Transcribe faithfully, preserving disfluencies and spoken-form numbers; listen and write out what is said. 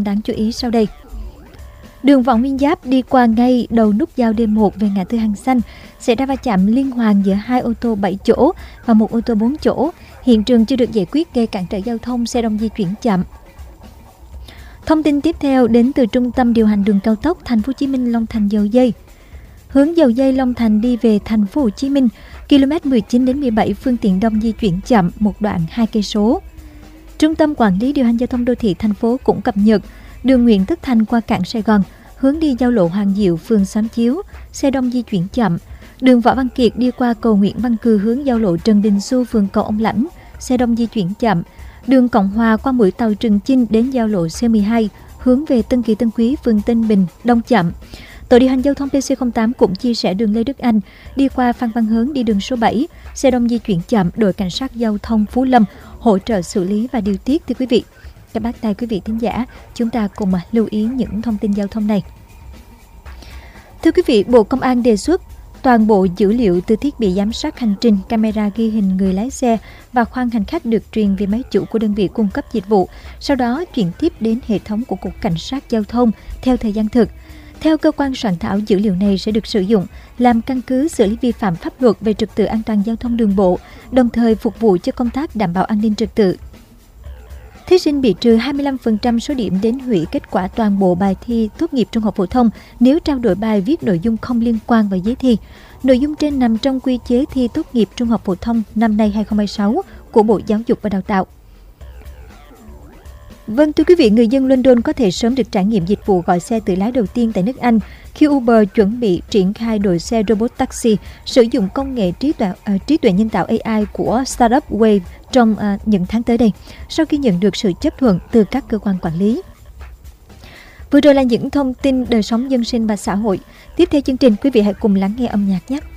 đáng chú ý sau đây. Đường Võ Nguyên Giáp đi qua ngay đầu nút giao D một về ngã tư Hàng Xanh, xảy ra va chạm liên hoàn giữa hai ô tô bảy chỗ và một ô tô bốn chỗ. Hiện trường chưa được giải quyết, gây cản trở giao thông, xe đông di chuyển chậm. Thông tin tiếp theo đến từ Trung tâm điều hành đường cao tốc Thành phố Hồ Chí Minh Long Thành Dầu Dây. Hướng Dầu Dây Long Thành đi về Thành phố Hồ Chí Minh, km mười chín đến mười bảy phương tiện đông di chuyển chậm một đoạn hai cây số. Trung tâm Quản lý điều hành giao thông đô thị thành phố cũng cập nhật đường Nguyễn Tất Thành qua cảng Sài Gòn, hướng đi giao lộ Hoàng Diệu, phường Xóm Chiếu, xe đông di chuyển chậm. Đường Võ Văn Kiệt đi qua cầu Nguyễn Văn Cừ hướng giao lộ Trần Đình Xu, phường Cầu Ông Lãnh, xe đông di chuyển chậm. Đường Cộng Hòa qua mũi tàu Trường Chinh đến giao lộ C mười hai, hướng về Tân Kỳ Tân Quý, phường Tân Bình, đông chậm. Tổ điều hành giao thông P C không tám cũng chia sẻ đường Lê Đức Anh đi qua Phan Văn Hớn đi đường số bảy, xe đông di chuyển chậm, đội cảnh sát giao thông Phú Lâm hỗ trợ xử lý và điều tiết. Thưa quý vị, các bác tài quý vị thính giả, chúng ta cùng lưu ý những thông tin giao thông này. Thưa quý vị, Bộ Công an đề xuất toàn bộ dữ liệu từ thiết bị giám sát hành trình, camera ghi hình người lái xe và khoang hành khách được truyền về máy chủ của đơn vị cung cấp dịch vụ, sau đó chuyển tiếp đến hệ thống của Cục Cảnh sát Giao thông theo thời gian thực. Theo cơ quan soạn thảo, dữ liệu này sẽ được sử dụng làm căn cứ xử lý vi phạm pháp luật về trật tự an toàn giao thông đường bộ, đồng thời phục vụ cho công tác đảm bảo an ninh trật tự. Thí sinh bị trừ hai mươi lăm phần trăm số điểm đến hủy kết quả toàn bộ bài thi tốt nghiệp trung học phổ thông nếu trao đổi bài viết nội dung không liên quan vào giấy thi. Nội dung trên nằm trong quy chế thi tốt nghiệp trung học phổ thông năm nay hai không hai sáu của Bộ Giáo dục và Đào tạo. Vâng, thưa quý vị, người dân London có thể sớm được trải nghiệm dịch vụ gọi xe tự lái đầu tiên tại nước Anh khi Uber chuẩn bị triển khai đội xe robot taxi sử dụng công nghệ trí tuệ, uh, trí tuệ nhân tạo A I của startup Wave trong uh, những tháng tới đây, sau khi nhận được sự chấp thuận từ các cơ quan quản lý. Vừa rồi là những thông tin đời sống dân sinh và xã hội. Tiếp theo chương trình, quý vị hãy cùng lắng nghe âm nhạc nhé.